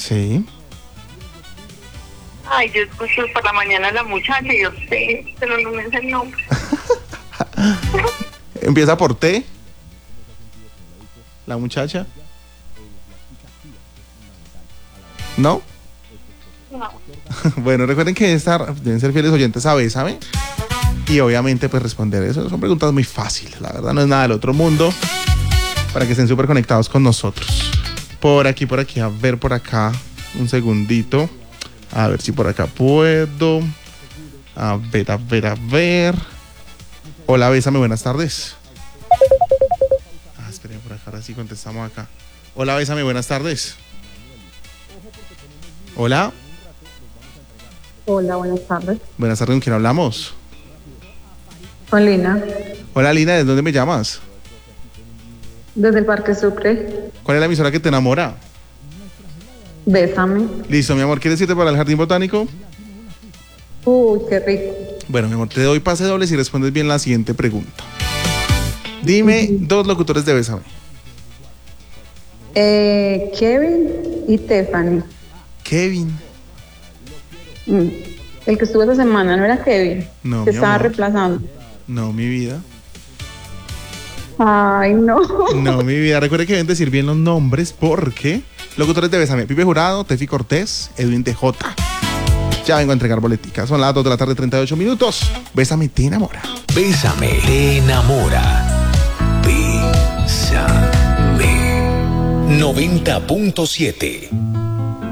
Sí. Ay, yo escucho por la mañana a la muchacha y yo sé, pero no me sé el nombre. Empieza por T. La muchacha. ¿No? No. Bueno, recuerden que deben ser fieles oyentes a Bésame. Y obviamente pues responder eso. Son preguntas muy fáciles, la verdad no es nada del otro mundo. Para que estén súper conectados con nosotros. Por aquí, a ver por acá. Un segundito. A ver si por acá puedo. A ver. Hola, Bésame, buenas tardes. Esperen por acá, ahora sí contestamos acá. Hola, Bésame, buenas tardes. Hola. Hola, buenas tardes. Buenas tardes, ¿con quién hablamos? Con Lina, Hola, Lina, ¿de dónde me llamas? desde el Parque Sucre. ¿Cuál es la emisora que te enamora? Bésame. Listo, mi amor, ¿quieres irte para el jardín botánico? Uy, qué rico. Bueno, mi amor, te doy pase doble si respondes bien la siguiente pregunta. Dime dos locutores de Bésame. Kevin y Tiffany. Kevin. El que estuvo esta semana, ¿no era Kevin? No, Que mi estaba amor. reemplazando. No, mi vida. Ay, no. No, mi vida. Recuerda que deben decir bien los nombres porque locutores de Bésame: Pipe Jurado, Tefi Cortés, Edwin TJ. Ya vengo a entregar boleticas. Son las 2 de la tarde, 38 minutos. Bésame, te enamora. Bésame, te enamora. Bésame. 90.7